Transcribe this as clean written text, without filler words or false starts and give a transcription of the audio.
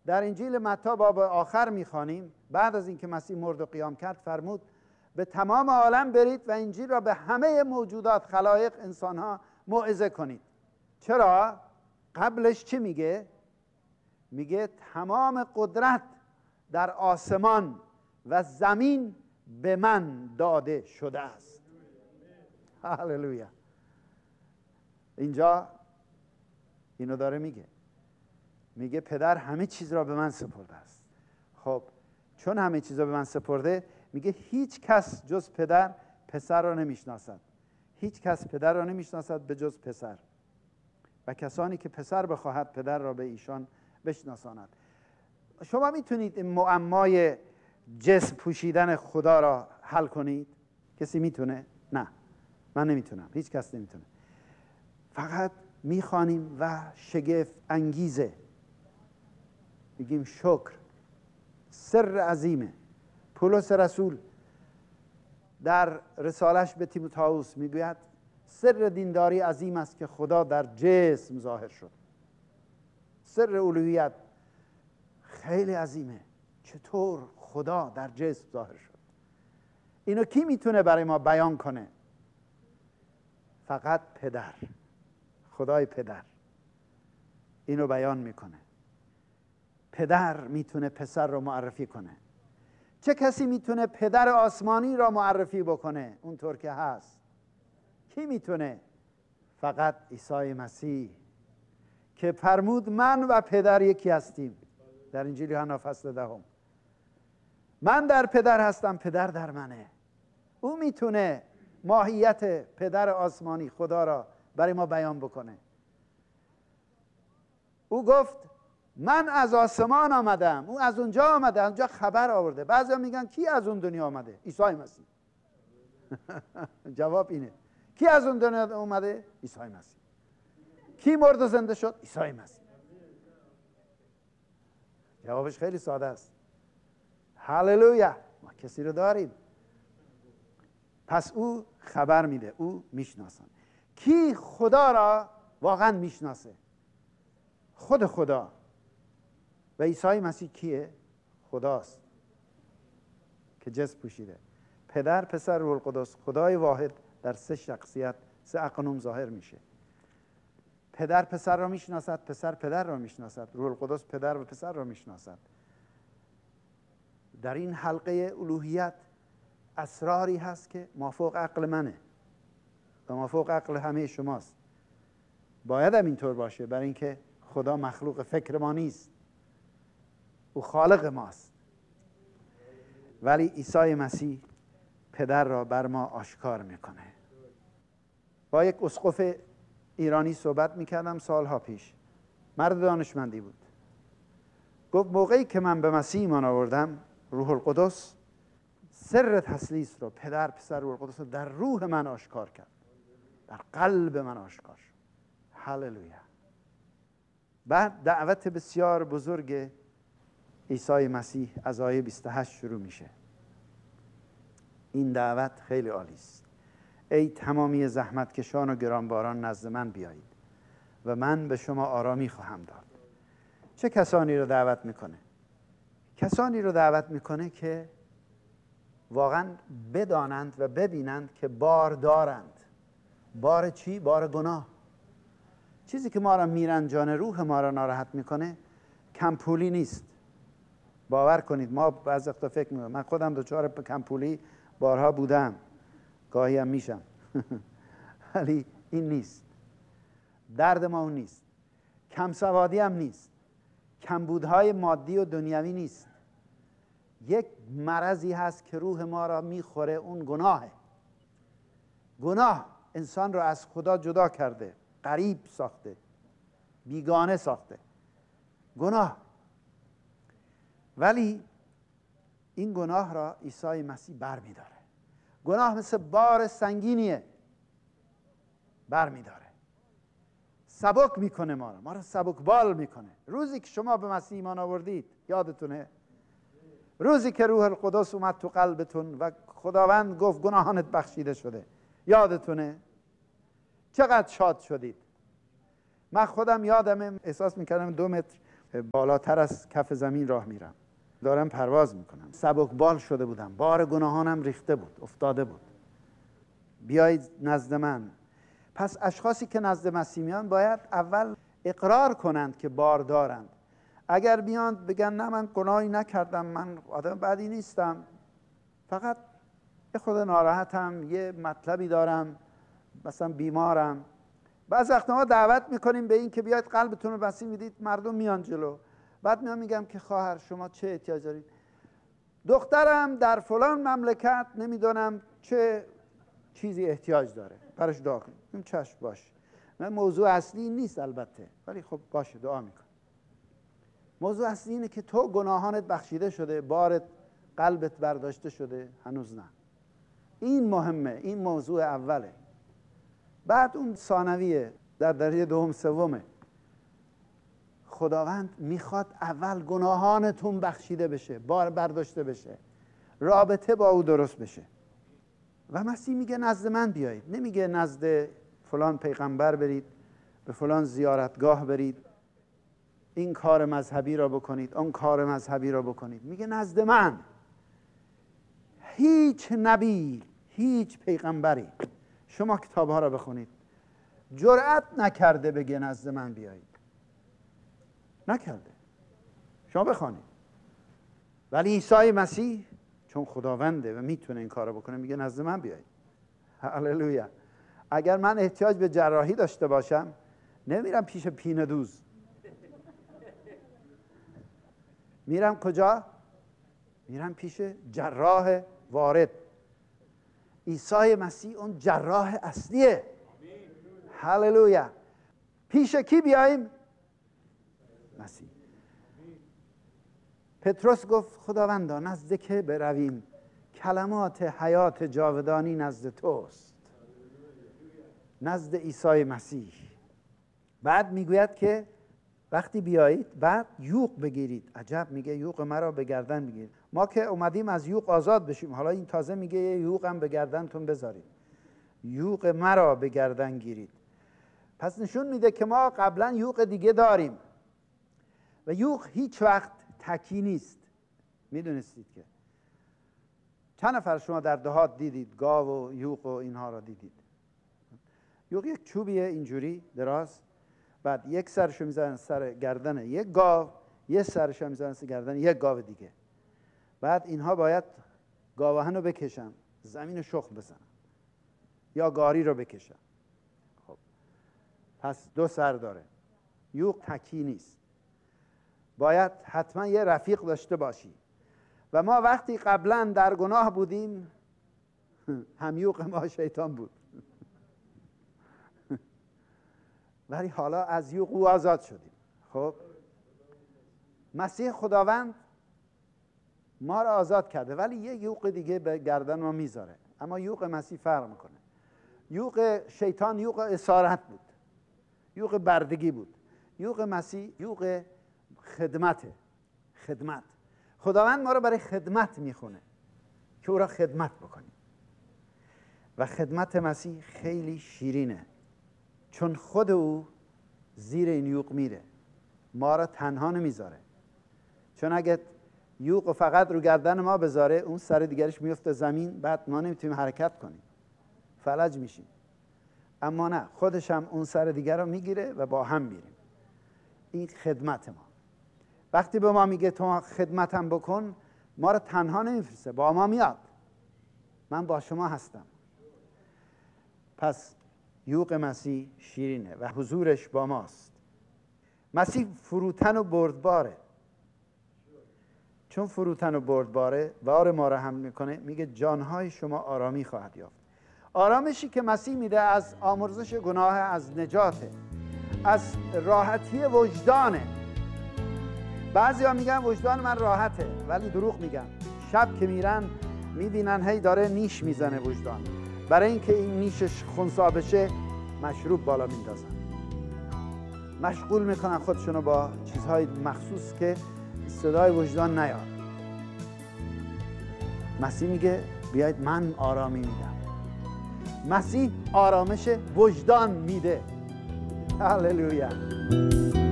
در انجیل متی باب آخر میخوانیم بعد از اینکه مسیح مرد و قیام کرد فرمود به تمام عالم برید و انجیل را به همه موجودات، خلایق، انسانها موعظه کنید. چرا؟ قبلش چی میگه؟ میگه تمام قدرت در آسمان و زمین به من داده شده است. هللویا. اینجا اینو داره میگه پدر همه چیز را به من سپرده است. خب چون همه چیز را به من سپرده، میگه هیچ کس جز پدر پسر را نمیشناسد. هیچ کس پدر را نمیشناسد به جز پسر و کسانی که پسر بخواهد پدر را به ایشان بشناساند. شما میتونید این معمای جسم پوشیدن خدا را حل کنید؟ کسی میتونه؟ نه، من نمیتونم، هیچ کس نمیتونه. فقط میخوانیم و شگفت انگیزه میگیم شکر. سر عظیمه. پولس رسول در رسالش به تیموتائوس میگوید سر دینداری عظیم است که خدا در جسم ظاهر شد. سر الوهیت خیلی عظیمه، چطور خدا در جسم ظاهر شد. اینو کی میتونه برای ما بیان کنه؟ فقط پدر، خدای پدر اینو بیان میکنه. پدر میتونه پسر رو معرفی کنه. چه کسی میتونه پدر آسمانی را معرفی بکنه اونطور که هست؟ کی میتونه؟ فقط عیسی مسیح که فرمود من و پدر یکی هستیم در انجیل یوحنا فصل 10. من در پدر هستم، پدر در منه. او میتونه ماهیت پدر آسمانی خدا را برای ما بیان بکنه. او گفت من از آسمان آمدم، او از اونجا آمده، اونجا خبر آورده. بعضیا میگن کی از اون دنیا آمده؟ عیسی مسیح. جواب اینه، کی از اون دنیا اومده؟ عیسی مسیح. کی مرد و زنده شد؟ عیسی مسیح. جوابش خیلی ساده است. هللویا. ما کسی رو داریم. پس او خبر میده، او میشناسن. کی خدا را واقعا میشناسه؟ خود خدا. و عیسی مسیح کیه؟ خداست که جسم پوشیده. پدر، پسر، روح القدس، خدای واحد در سه شخصیت، سه اقنوم ظاهر میشه. پدر پسر را میشناسد، پسر پدر را میشناسد، روح القدس پدر و پسر را میشناسد. در این حلقه الوهیت اسراری هست که مافوق عقل منه و مافوق عقل همه شماست. باید هم اینطور باشه، برای اینکه خدا مخلوق فکر ما نیست، او خالق ماست. ولی عیسی مسیح پدر را بر ما آشکار میکنه. با یک اسقف ایرانی صحبت میکردم سالها پیش. مرد دانشمندی بود. گفت موقعی که من به مسیح ایمان آوردم، روح القدس سر تثلیث رو، پدر، پسر، روح القدس رو در روح من آشکار کرد، در قلب من آشکار شد. هللویا. بعد دعوت بسیار بزرگ عیسی مسیح از آیه 28 شروع میشه. این دعوت خیلی عالی است. ای تمامی زحمتکشان و گرانباران نزد من بیایید و من به شما آرامی خواهم داد. چه کسانی رو دعوت میکنه؟ کسانی رو دعوت میکنه که واقعا بدانند و ببینند که بار دارند. بار چی؟ بار گناه. چیزی که ما را میرنجانه، روح ما را ناراحت میکنه، کمپولی نیست. باور کنید ما بعضی وقتا فکر میکنم، من خودم دچار کمپولی بارها بودم، گاهی هم میشم. ولی این نیست. درد ما اون نیست. کم سوادی هم نیست. کمبودهای مادی و دنیوی نیست. یک مرضی هست که روح ما را میخوره، اون گناهه. گناه انسان را از خدا جدا کرده، غریب ساخته، بیگانه ساخته. گناه. ولی این گناه را عیسی مسیح بر میداره. گناه مثل بار سنگینیه، بر میداره، سبک میکنه ما را سبک بال میکنه. روزی که شما به مسیح ایمان آوردید، یادتونه؟ روزی که روح القدس اومد تو قلبتون و خداوند گفت گناهانت بخشیده شده، یادتونه؟ چقدر شاد شدید. من خودم یادمه احساس میکردم 2 متر بالاتر از کف زمین راه میرم، دارم پرواز میکنم. سبکبال شده بودم، بار گناهانم ریخته بود، افتاده بود. بیایید نزد من. پس اشخاصی که نزد مسیح میان باید اول اقرار کنند که بار دارند. اگر بیان بگن نه من گناهی نکردم، من آدم بدی نیستم، فقط یه خود ناراحتم، یه مطلبی دارم، مثلا بیمارم. بعض وقتا ما دعوت میکنیم به این که بیاید قلبتون رو مسیح میدید، مردم میان جلو، بعد میان میگم که خواهر شما چه احتیاج دارید؟ دخترم در فلان مملکت نمیدونم چه چیزی احتیاج داره، براش دعا کنید. این چشم باش. موضوع اصلی نیست البته، ولی خب باشه دعا میکن. موضوع اصلی اینه که تو گناهانت بخشیده شده، بارت قلبت برداشته شده، هنوز نه. این مهمه، این موضوع اوله. بعد اون ثانویه، در درجه دوم سومه. خداوند میخواد اول گناهانتون بخشیده بشه، بار برداشته بشه، رابطه با او درست بشه. و مسیح میگه نزد من بیایید، نمیگه نزد فلان پیغمبر برید، به فلان زیارتگاه برید، این کار مذهبی را بکنید، اون کار مذهبی را بکنید. میگه نزد من. هیچ نبی، هیچ پیغمبری، شما کتابها را بخونید، جرأت نکرده بگه نزد من بیایید. نکرده. شما بخوانید. ولی عیسی مسیح چون خداونده و میتونه این کار رو بکنه، میگه نزد من بیایید. هللویا. اگر من احتیاج به جراحی داشته باشم، نمیرم پیش پینه دوز. میرم کجا؟ میرم پیش جراح وارد. عیسی مسیح اون جراح اصلیه. هللویا. پیش کی بیاییم؟ مسیح. پتروس گفت خداوندا نزد که برویم؟ کلمات حیات جاودانی نزد توست، نزد عیسی مسیح. بعد میگوید که وقتی بیایید بعد یوغ بگیرید. عجب، میگه یوغ مرا به گردن بگیرید. ما که اومدیم از یوغ آزاد بشیم، حالا این تازه میگه یوغ هم به گردنتون بذارید. یوغ مرا به گردن گیرید. پس نشون میده که ما قبلا یوغ دیگه داریم و یوغ هیچ وقت تکی نیست. میدونستید که چند نفر شما در دهات دیدید گاو و یوغ و اینها را دیدید؟ یوغ یک چوبیه اینجوری دراز، بعد یک سرشو میذارن سر گردن یک گاو، یک سرشو میذارن سر گردن یک گاو دیگه. بعد اینها باید گاوهن رو بکشن، زمین شخم بزنن یا گاری رو بکشن. خب پس دو سر داره. یوغ تکی نیست. باید حتما یه رفیق داشته باشی. و ما وقتی قبلا در گناه بودیم، همیوغ ما شیطان بود. ولی حالا از یوغ او آزاد شدیم. خب مسیح خداوند ما را آزاد کرده، ولی یه یوغ دیگه به گردن ما میذاره. اما یوغ مسیح فرق میکنه. یوغ شیطان یوغ اسارت بود، یوغ بردگی بود. یوغ مسیح یوغ خدمته. خدمت. خداوند ما را برای خدمت میخونه که او را خدمت بکنیم. و خدمت مسیح خیلی شیرینه، چون خود او زیر این یوغ میره، ما را تنها نمیذاره. چون اگه یوغ فقط رو گردن ما بذاره، اون سر دیگرش میفته زمین، بعد ما نمیتونیم حرکت کنیم، فلج میشیم. اما نه، خودش هم اون سر دیگر رو میگیره و با هم میریم. این خدمت ما. وقتی به ما میگه تو خدمتم بکن، ما رو تنها نمیفرسته، با ما میاد. من با شما هستم. پس یوغ مسیح شیرینه و حضورش با ماست. مسیح فروتن و بردباره. چون فروتن و بردباره، بار ما رو حمل میکنه، میگه جانهای شما آرامی خواهد یافت. آرامشی که مسیح میده از آمرزش گناه، از نجاته، از راحتی وجدانه. بعضی ها میگن وجدان من راحته، ولی دروغ میگن. شب که میرن میبینن هی داره نیش میزنه وجدان. برای اینکه این نیشش خنثی بشه، مشروب بالا میندازن، مشغول میکنن خودشونو با چیزهای مخصوص که صدای وجدان نیاد. مسیح میگه بیایید من آرامی میدم. مسیح آرامش وجدان میده. هللویا.